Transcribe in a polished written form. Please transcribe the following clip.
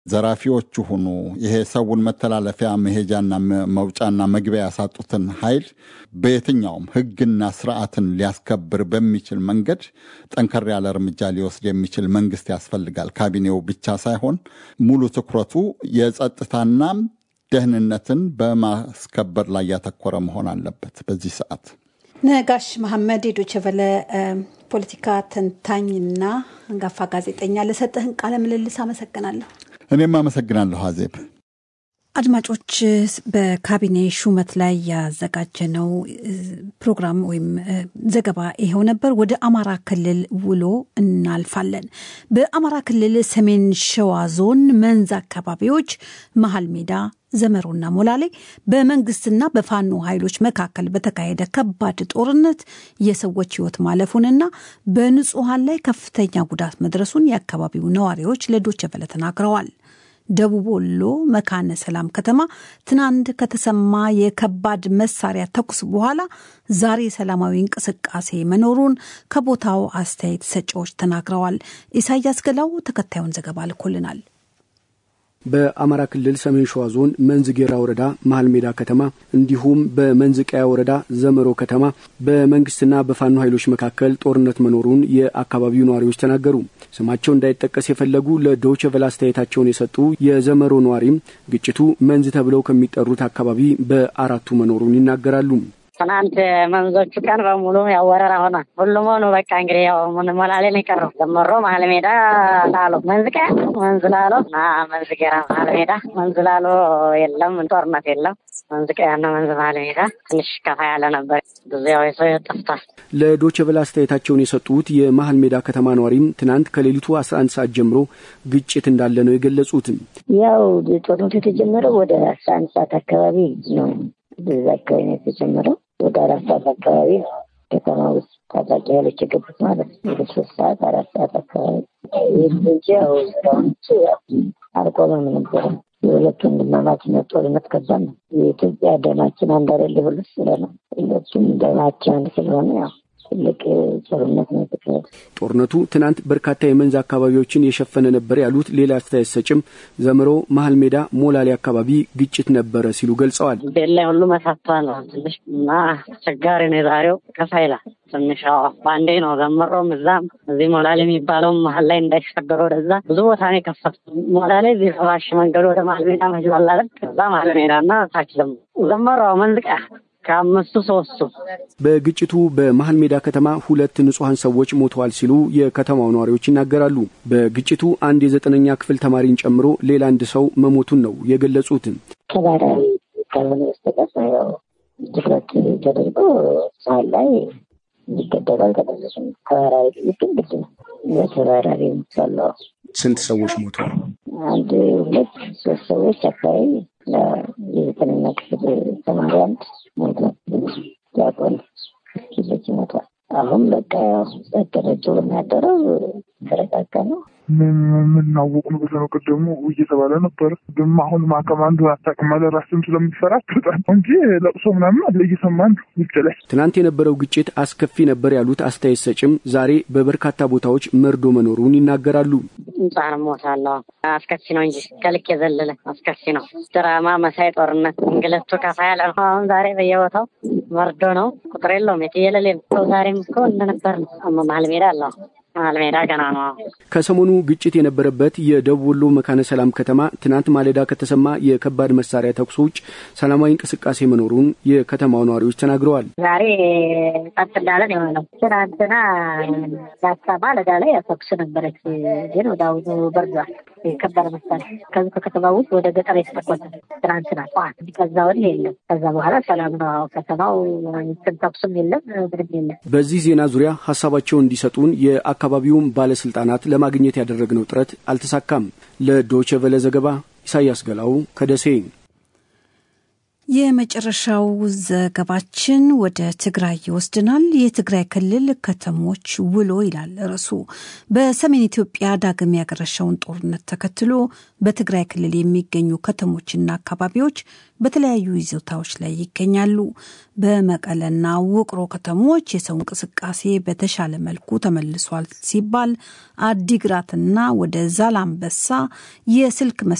ዘራፊዎቹ ሆኑ ይሄ ሰውን መተላለፊያ መሄጃና መውጫና መግቢያ ያሳጡትን ኃይል በየትኛውም ህግና ስርዓትን ሊያስከብር በሚችል መንገድ ጠንከር ያለ እርምጃ ሊወስድ የሚችል መንግስት ያስፈልጋል። ካቢኔው ብቻ ሳይሆን ሙሉ ትኩረቱ የጸጥታና ደህንነትን በማስከበር ላይ ያተኮረ መሆን አለበት። በዚህ ሰዓት ነጋሽ መሐመድ የዶቸቨለ ፖለቲካ ተንታኝና አንጋፋ ጋዜጠኛ ለሰጠህን ቃለ ምልልስ አመሰግናለሁ። እኔም አመሰግናለሁ አዜብ። አድማጮች በካቢኔ ሹመት ላይ ያዘጋጀነው ፕሮግራም ወይም ዘገባ ይሄው ነበር። ወደ አማራ ክልል ውሎ እናልፋለን። በአማራ ክልል ሰሜን ሸዋ ዞን መንዝ አካባቢዎች መሃል ሜዳ ዘመሮና ሞላሌ በመንግስትና በፋኖ ኃይሎች መካከል በተካሄደ ከባድ ጦርነት የሰዎች ህይወት ማለፉንና በንጹሃን ላይ ከፍተኛ ጉዳት መድረሱን የአካባቢው ነዋሪዎች ለዶቸቨለ ተናግረዋል። ደቡብ ወሎ መካነ ሰላም ከተማ ትናንት ከተሰማ የከባድ መሳሪያ ተኩስ በኋላ ዛሬ ሰላማዊ እንቅስቃሴ መኖሩን ከቦታው አስተያየት ሰጪዎች ተናግረዋል። ኢሳያስ ገላው ተከታዩን ዘገባ ልኮልናል። በአማራ ክልል ሰሜን ሸዋ ዞን መንዝጌራ ወረዳ መሃል ሜዳ ከተማ እንዲሁም በመንዝቀያ ወረዳ ዘመሮ ከተማ በመንግስትና በፋኖ ኃይሎች መካከል ጦርነት መኖሩን የአካባቢው ነዋሪዎች ተናገሩ። ስማቸው እንዳይጠቀስ የፈለጉ ለዶቸቨለ አስተያየታቸውን የሰጡ የዘመሮ ነዋሪም ግጭቱ መንዝ ተብለው ከሚጠሩት አካባቢ በአራቱ መኖሩን ይናገራሉ። ትናንት መንዞቹ ቀን በሙሉ ያወረራ ሆነ። ሁሉም ሆኖ በቃ እንግዲህ ያው ምን ሞላሌ ነው የቀረው። ዘመሮ መሃል ሜዳ ላሎ መንዝቀያ መንዝላሎ መንዝጌራ መሃል ሜዳ መንዝላሎ የለም ጦርነት የለም። መንዝቀያና መንዝ መሃል ሜዳ ትንሽ ከፋ ያለ ነበር። ብዙ ያው የሰው ጠፍቷል። ለዶቸቨለ አስተያየታቸውን የሰጡት የመሃል ሜዳ ከተማ ነዋሪም ትናንት ከሌሊቱ 11 ሰዓት ጀምሮ ግጭት እንዳለ ነው የገለጹት። ያው ጦርነቱ የተጀመረው ወደ 11 ሰዓት አካባቢ ነው። በዛከው ነው የተጀመረው። ወደ 4 ሰዓት አካባቢ ከተማ ውስጥ ታጣቂ ኃይሎች የገቡት ማለት ነው። ወደ 3 ሰዓት 4 ሰዓት አካባቢ የዚህ አልቆመም ነበር። የሁለቱ ወንድማማችነት ጦርነት ከባድ ነው። የኢትዮጵያ ደማችን አንድ አይደል ብሎ ስለሆነ ሁለቱም ደማችን አንድ ስለሆነ ያው ትልቅ ጦርነት ነው የተካሄደው። ጦርነቱ ትናንት በርካታ የመንዝ አካባቢዎችን የሸፈነ ነበር ያሉት ሌላ አስተያየት ሰጭም ዘመሮ መሃል ሜዳ ሞላሌ አካባቢ ግጭት ነበረ ሲሉ ገልጸዋል። በላ ሁሉ መሳቷል ነው ትንሽና አስቸጋሪ ነው። ዛሬው ከፋይላ ትንሽ ባንዴ ነው ዘመሮም እዛም እዚህ ሞላሌ የሚባለው መሃል ላይ እንዳይሻገሩ ወደዛ ብዙ ቦታ ነው የከፈቱት። ሞላሌ እዚህ ፈራሽ መንገድ ወደ መሃል ሜዳ መጅባል አለ። ከዛ መሃል ሜዳና ታች ዘመሮ መንዝቀያ ከአምስቱ ሶስቱ በግጭቱ በመሃል ሜዳ ከተማ 2 ንጹሃን ሰዎች ሞተዋል ሲሉ የከተማው ነዋሪዎች ይናገራሉ። በግጭቱ አንድ የ9ኛ ክፍል ተማሪን ጨምሮ ሌላ አንድ ሰው መሞቱን ነው የገለጹት። ከባራሪ ከሆነ በስተቀር ትኩረት ተደርጎ ሳል ላይ ይገደላል ተደረሰ። ከባራሪ ይገደል ነው የተባራሪ ሰላው ስንት ሰዎች ሞተዋል? 1 2 3 ሰዎች አካባቢ የ9ኛ ክፍል ተማሪያን ሞተዋል። ያቆን ልጅ ሞተዋል። አሁን በቃ ተደረጀው የሚያደረው ተረጋጋ ነው። ምን ናውቁ ነው በሰው ቀደሙ እየተባለ ነበር። ግን አሁን ማከማንዱ አጣቀማለ ራስን ስለምትፈራ ተጣጣ እንጂ ለቅሶ ምናምን ለየሰማን ይችላል። ትናንት የነበረው ግጭት አስከፊ ነበር ያሉት አስተያየት ሰጭም ዛሬ በበርካታ ቦታዎች መርዶ መኖሩን ይናገራሉ። እንጻን ሞታለው አስከፊ ነው እንጂ ከልክ የዘለለ አስከፊ ነው። ድራማ መሳይ ጦርነት እንግለቱ ከፋያለ አሁን ዛሬ በየቦታው መርዶ ነው። ቁጥር የለውም የትየለለ ዛሬም እኮ እንደነበር ነው። መሃል ሜዳ አለው አልሜዳ ገና ነው። ከሰሞኑ ግጭት የነበረበት የደቡብ ወሎ መካነ ሰላም ከተማ ትናንት ማለዳ ከተሰማ የከባድ መሳሪያ ተኩስ ውጭ ሰላማዊ እንቅስቃሴ መኖሩን የከተማው ነዋሪዎች ተናግረዋል። ዛሬ ጸጥ እንዳለ ነው። ትናንትና ማለዳ ላይ ተኩስ ነበር ግን ወዳው በርዷል። የከባድ መሳሪያ ከከተማው ውስጥ ወደ ገጠር የተተኮሰ ትናንትና ጧት ከዛ ወዲህ የለም። ከዛ በኋላ ሰላም ነው። ከተማው ተኩስም የለም ምንም የለም። በዚህ ዜና ዙሪያ ሐሳባቸውን እንዲሰጡን የአካባቢውን ባለስልጣናት ለማግኘት ያደረግነው ጥረት አልተሳካም። ለዶቸቨለ ዘገባ ኢሳያስ ገላው ከደሴ። የመጨረሻው ዘገባችን ወደ ትግራይ ይወስድናል። የትግራይ ክልል ከተሞች ውሎ ይላል ርዕሱ። በሰሜን ኢትዮጵያ ዳግም ያገረሸውን ጦርነት ተከትሎ በትግራይ ክልል የሚገኙ ከተሞችና አካባቢዎች በተለያዩ ይዞታዎች ላይ ይገኛሉ። በመቀለና ውቅሮ ከተሞች የሰው እንቅስቃሴ በተሻለ መልኩ ተመልሷል ሲባል፣ አዲግራትና ወደ ዛላምበሳ የስልክ